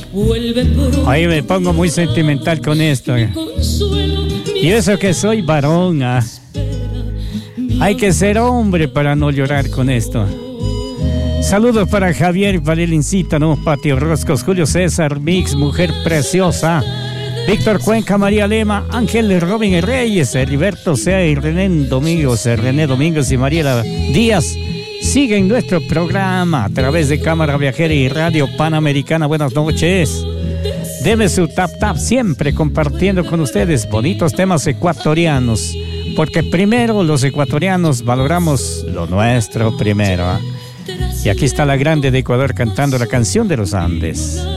Ahí me pongo muy sentimental con esto. Y eso que soy varón. Hay que ser hombre para no llorar con esto. Saludos para Javier, para el Incítano, Patio Roscos, Julio César, Mix, Mujer Preciosa, Víctor Cuenca, María Lema, Ángel Robin Reyes, Heriberto Sea y René Domingos y Mariela Díaz. Siguen nuestro programa a través de Cámara Viajera y Radio Panamericana. Buenas noches. Deme su tap siempre compartiendo con ustedes bonitos temas ecuatorianos, porque primero los ecuatorianos valoramos lo nuestro primero. Y aquí está la grande de Ecuador cantando la canción de los Andes.